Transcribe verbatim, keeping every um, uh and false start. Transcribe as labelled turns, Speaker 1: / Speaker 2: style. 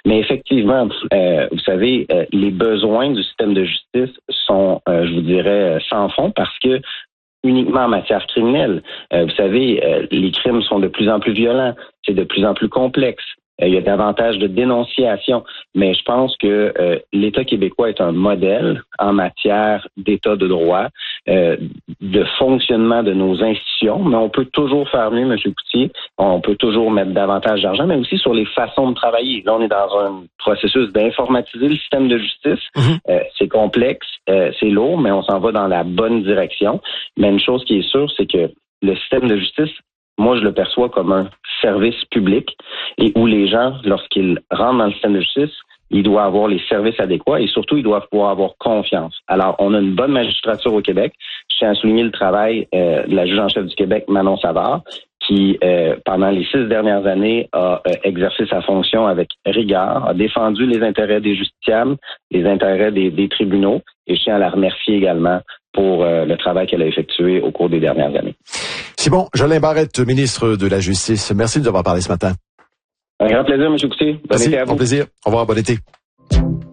Speaker 1: Mais effectivement, euh, vous savez, euh, les besoins du système de justice sont, euh, je vous dirais, sans fond parce que uniquement en matière criminelle, euh, vous savez, euh, les crimes sont de plus en plus violents, c'est de plus en plus complexe. Il y a davantage de dénonciations, mais je pense que euh, l'État québécois est un modèle en matière d'État de droit, euh, de fonctionnement de nos institutions, mais on peut toujours faire mieux, M. Coutier. On peut toujours mettre davantage d'argent, mais aussi sur les façons de travailler. Là, on est dans un processus d'informatiser le système de justice. Mm-hmm. Euh, c'est complexe, euh, c'est lourd, mais on s'en va dans la bonne direction. Mais une chose qui est sûre, c'est que le système de justice, moi, je le perçois comme un service public et où les gens, lorsqu'ils rentrent dans le système de justice, ils doivent avoir les services adéquats et surtout, ils doivent pouvoir avoir confiance. Alors, on a une bonne magistrature au Québec. Je tiens à souligner le travail euh, de la juge en chef du Québec, Manon Savard, qui, euh, pendant les six dernières années, a euh, exercé sa fonction avec rigueur, a défendu les intérêts des justiciables, les intérêts des, des tribunaux, et je tiens à la remercier également pour euh, le travail qu'elle a effectué au cours des dernières années.
Speaker 2: Simon Jolin Barrette, ministre de la Justice, merci de nous avoir parlé ce matin.
Speaker 1: Un grand plaisir, M. Coutier. Bon
Speaker 2: Merci,
Speaker 1: été à vous.
Speaker 2: bon plaisir. Au revoir, bon été.